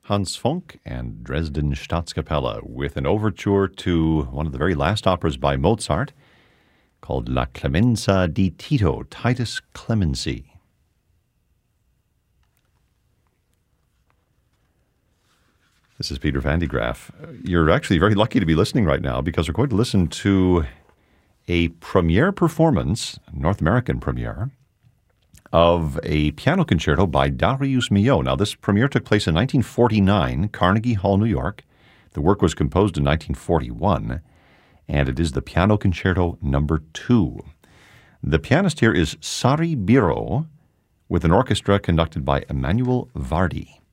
Hans Funk and Dresden Staatskapelle with an overture to one of the very last operas by Mozart called La Clemenza di Tito, Titus Clemency. This is Peter Van de Graaff. You're actually very lucky to be listening right now because we're going to listen to a premiere performance, North American premiere, of a piano concerto by Darius Milhaud. Now, this premiere took place in 1949, Carnegie Hall, New York. The work was composed in 1941, and it is the Piano Concerto No. 2. The pianist here is Sari Biro, with an orchestra conducted by Emmanuel Vardi.